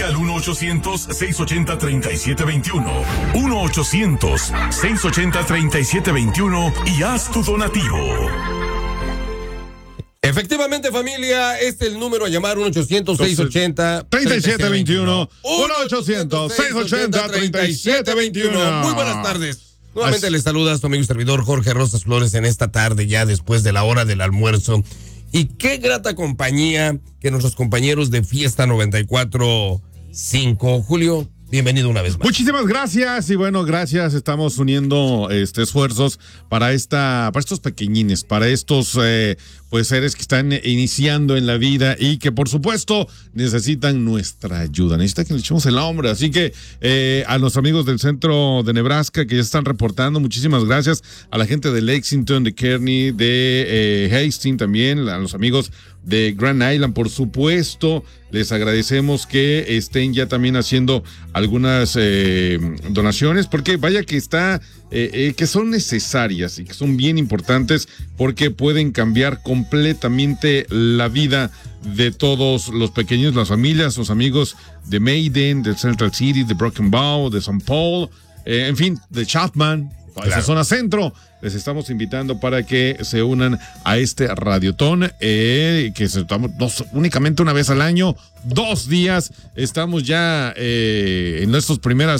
Marca al 1-800-680-3721. 1-800-680-3721 y haz tu donativo. Efectivamente, familia, este es el número a llamar, 1-800-680-3721. 1-800-680-3721. Muy buenas tardes. Nuevamente les saluda su amigo y servidor Jorge Rosas Flores en esta tarde, ya después de la hora del almuerzo. Y qué grata compañía que nuestros compañeros de Fiesta 94.5. Julio, bienvenido una vez más. Muchísimas gracias y bueno, gracias. Estamos uniendo esfuerzos para estos pequeñines, para estos pues seres que están iniciando en la vida y que por supuesto necesitan nuestra ayuda, necesitan que le echemos el hombro. Así que a los amigos del centro de Nebraska que ya están reportando, muchísimas gracias. A la gente de Lexington, de Kearney, de Hastings también, a los amigos de Grand Island, por supuesto, les agradecemos que estén ya también haciendo algunas donaciones, porque vaya que que son necesarias y que son bien importantes porque pueden cambiar completamente la vida de todos los pequeños, las familias, los amigos de Maiden, de Central City, de Broken Bow, de St. Paul, en fin, de Chapman, esa zona centro. Les estamos invitando para que se unan a este radiotón, que estamos únicamente una vez al año, 2 días. Estamos ya en nuestras primeras